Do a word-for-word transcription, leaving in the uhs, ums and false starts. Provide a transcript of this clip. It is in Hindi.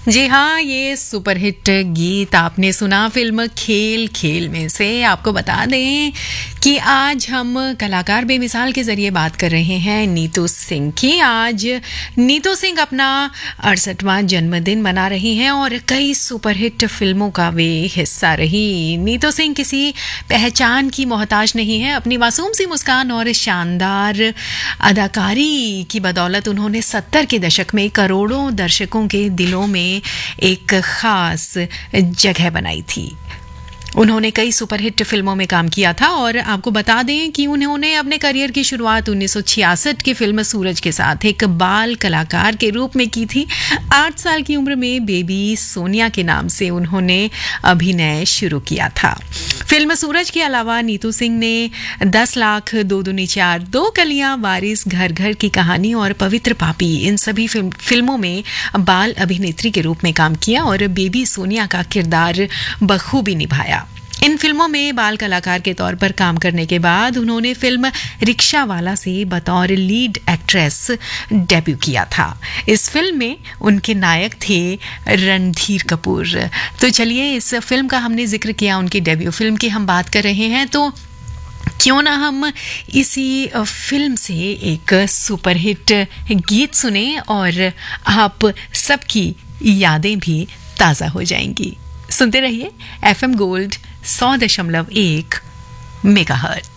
जी हाँ, ये सुपरहिट गीत आपने सुना फिल्म खेल खेल में से। आपको बता दें कि आज हम कलाकार बेमिसाल के जरिए बात कर रहे हैं नीतू सिंह की। आज नीतू सिंह अपना अड़सठवां जन्मदिन मना रही हैं और कई सुपरहिट फिल्मों का वे हिस्सा रही। नीतू सिंह किसी पहचान की मोहताज नहीं है। अपनी मासूम सी मुस्कान और शानदार अदाकारी की बदौलत उन्होंने सत्तर के दशक में करोड़ों दर्शकों के दिलों में एक खास जगह बनाई थी। उन्होंने कई सुपरहिट फिल्मों में काम किया था और आपको बता दें कि उन्होंने अपने करियर की शुरुआत उन्नीस सौ छियासठ की फिल्म सूरज के साथ एक बाल कलाकार के रूप में की थी। आठ साल की उम्र में बेबी सोनिया के नाम से उन्होंने अभिनय शुरू किया था। फिल्म सूरज के अलावा नीतू सिंह ने दस लाख, दो दूनी चार, दो कलियां, वारिस, घर घर की कहानी और पवित्र पापी, इन सभी फिल्मों में बाल अभिनेत्री के रूप में काम किया और बेबी सोनिया का किरदार बखूबी निभाया। इन फिल्मों में बाल कलाकार के तौर पर काम करने के बाद उन्होंने फिल्म रिक्शा वाला से बतौर लीड एक्ट्रेस डेब्यू किया था। इस फिल्म में उनके नायक थे रणधीर कपूर। तो चलिए, इस फिल्म का हमने जिक्र किया, उनकी डेब्यू फिल्म की हम बात कर रहे हैं, तो क्यों ना हम इसी फिल्म से एक सुपरहिट गीत सुने और आप सबकी यादें भी ताज़ा हो जाएंगी। सुनते रहिए एफ एम गोल्ड सौ दशमलव एक मेगाहर्ट्ज़।